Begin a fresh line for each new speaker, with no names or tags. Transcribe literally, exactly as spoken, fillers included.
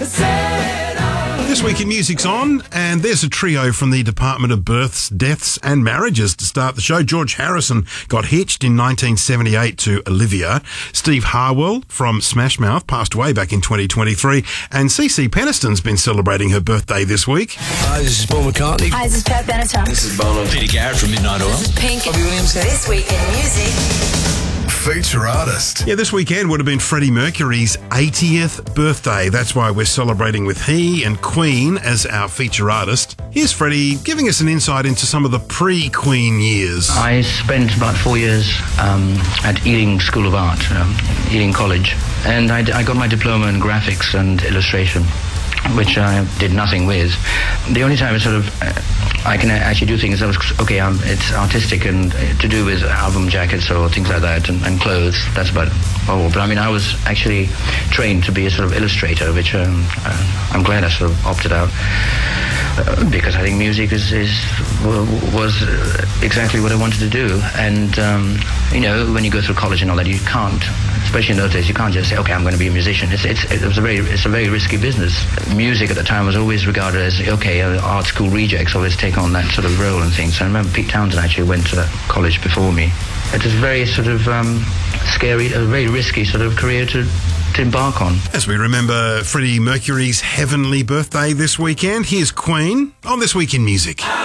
This week in Music's On, and there's a trio from the Department of Births, Deaths and Marriages to start the show. George Harrison got hitched in nineteen seventy-eight to Olivia. Steve Harwell from Smash Mouth passed away back in twenty twenty-three. And Cece Peniston's been celebrating her birthday this week.
Hi, this is Paul McCartney.
Hi, this is Pat Benatar.
This is Bono.
Peter Garrett from Midnight Oil.
This is Pink.
Bobby Williams.
This week in music.
Feature artist.
Yeah, this weekend would have been Freddie Mercury's eightieth birthday. That's why we're celebrating with he and Queen as our feature artist. Here's Freddie giving us an insight into some of the pre-Queen years.
I spent about four years um, at Ealing School of Art, um, Ealing College, and I, I got my diploma in graphics and illustration, which I did nothing with. The only time I sort of uh, I can actually do things, I was, okay, um, it's artistic and to do with album jackets or things like that and, and clothes, that's about all. But I mean, I was actually trained to be a sort of illustrator, which um, uh, I'm glad I sort of opted out. Uh, because I think music is, is was exactly what I wanted to do. And, um, you know, when you go through college and all that, you can't, especially in those days, you can't just say, okay, I'm going to be a musician. It's, it's, it was a very, it's a very risky business. Music at the time was always regarded as, okay, uh, art school rejects always take on that sort of role and things. So I remember Pete Townsend actually went to college before me. It was very sort of um, scary, a very risky sort of career to to embark on.
As we remember Freddie Mercury's heavenly birthday this weekend, here's Queen on This Week in Music.